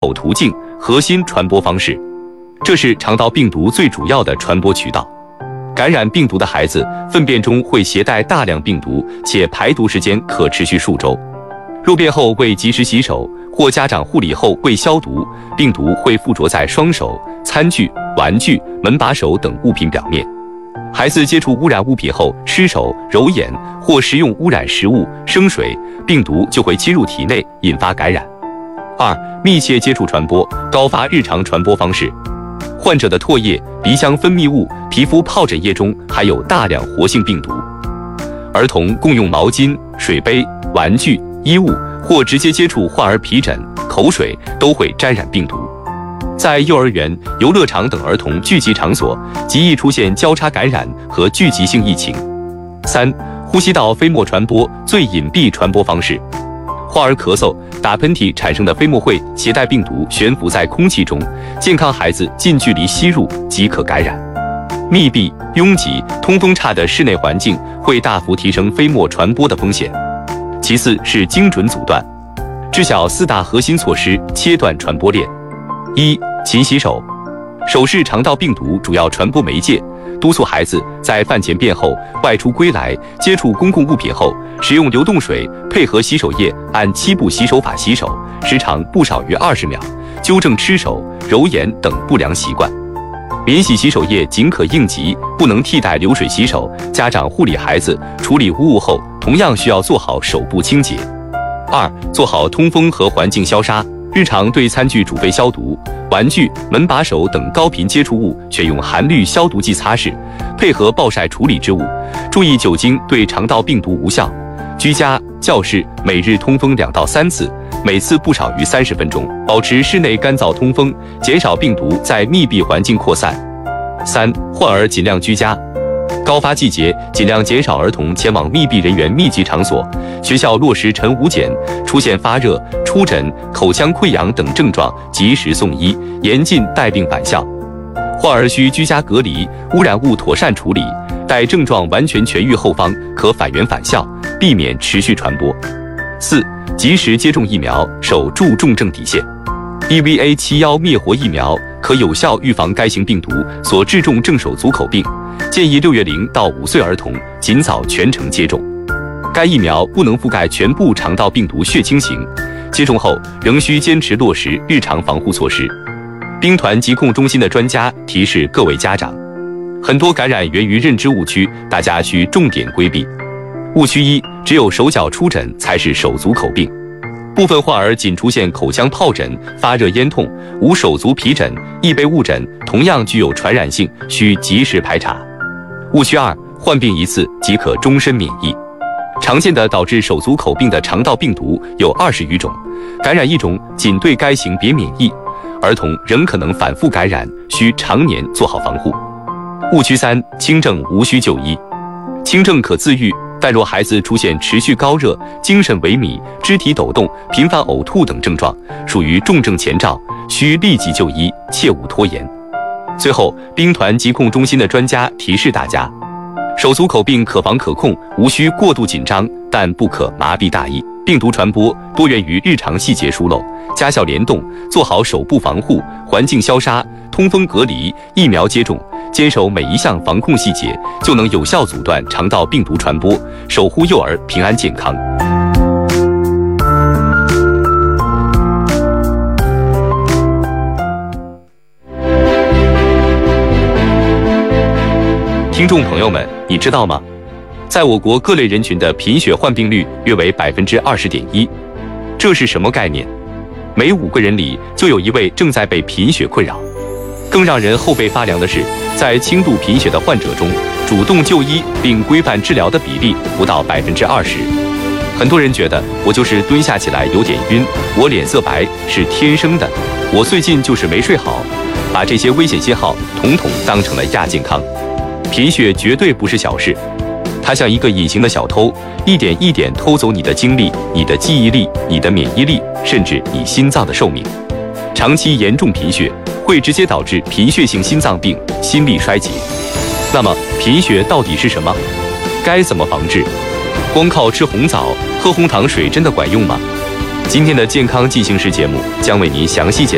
口途径核心传播方式，这是肠道病毒最主要的传播渠道。感染病毒的孩子粪便中会携带大量病毒，且排毒时间可持续数周。入便后未及时洗手，或家长护理后未消毒，病毒会附着在双手、餐具、玩具、门把手等物品表面。孩子接触污染物品后失手、揉眼或食用污染食物、生水，病毒就会侵入体内，引发感染。2、密切接触传播，高发日常传播方式。患者的唾液、鼻腔分泌物、皮肤疱疹液中含有大量活性病毒。儿童共用毛巾、水杯、玩具、衣物，或直接接触患儿皮疹、口水，都会沾染病毒。在幼儿园、游乐场等儿童聚集场所，极易出现交叉感染和聚集性疫情。3、呼吸道飞沫传播最隐蔽传播方式。患儿咳嗽、打喷嚏产生的飞沫会携带病毒悬浮在空气中，健康孩子近距离吸入即可感染。密闭、拥挤、通风差的室内环境会大幅提升飞沫传播的风险。其次是精准阻断，知晓4大核心措施，切断传播链。1、勤洗手。手是肠道病毒主要传播媒介，督促孩子在饭前便后、外出归来、接触公共物品后，使用流动水配合洗手液按7步洗手法洗手，时长不少于20秒，纠正吃手、揉眼等不良习惯。免洗洗手液仅可应急，不能替代流水洗手。家长护理孩子处理污物后，同样需要做好手部清洁。2、做好通风和环境消杀，日常对餐具煮沸消毒，玩具、门把手等高频接触物选用含氯消毒剂擦拭，配合暴晒处理之物，注意酒精对肠道病毒无效。居家、教室每日通风2到3次，每次不少于30分钟，保持室内干燥通风，减少病毒在密闭环境扩散。3、患儿尽量居家。高发季节，尽量减少儿童前往密闭人员密集场所。学校落实晨午检，出现发热、出疹、口腔溃疡等症状，及时送医，严禁带病返校。患儿需居家隔离，污染物妥善处理，待症状完全痊愈后方可返园返校，避免持续传播。4、及时接种疫苗，守住重症底线。EVA71灭活疫苗可有效预防该型病毒所致重症手足口病，建议6月0到5岁儿童尽早全程接种。该疫苗不能覆盖全部肠道病毒血清型，接种后仍需坚持落实日常防护措施。兵团疾控中心的专家提示各位家长，很多感染源于认知误区，大家需重点规避。误区1：只有手脚出疹才是手足口病。部分患儿仅出现口腔疱疹、发热咽痛，无手足皮疹、易被误诊，同样具有传染性，需及时排查。误区2：患病一次即可终身免疫。常见的导致手足口病的肠道病毒有20余种，感染一种仅对该型别免疫，儿童仍可能反复感染，需常年做好防护。误区3：轻症无需就医。轻症可自愈，但若孩子出现持续高热、精神萎靡、肢体抖动、频繁呕吐等症状，属于重症前兆，需立即就医，切勿拖延。最后，兵团疾控中心的专家提示大家，手足口病可防可控，无需过度紧张，但不可麻痹大意。病毒传播多源于日常细节疏漏，家校联动，做好手部防护、环境消杀、通风隔离、疫苗接种，坚守每一项防控细节，就能有效阻断肠道病毒传播，守护幼儿平安健康。听众朋友们，你知道吗？在我国各类人群的贫血患病率约为20.1%，这是什么概念？每5个人里就有1位正在被贫血困扰。更让人后背发凉的是，在轻度贫血的患者中，主动就医并规范治疗的比例不到20%。很多人觉得我就是蹲下起来有点晕，我脸色白是天生的，我最近就是没睡好，把这些危险信号统统当成了亚健康。贫血绝对不是小事，它像一个隐形的小偷，一点一点偷走你的精力、你的记忆力、你的免疫力，甚至你心脏的寿命。长期严重贫血会直接导致贫血性心脏病、心力衰竭。那么贫血到底是什么？该怎么防治？光靠吃红枣、喝红糖水真的管用吗？今天的健康进行时节目将为您详细解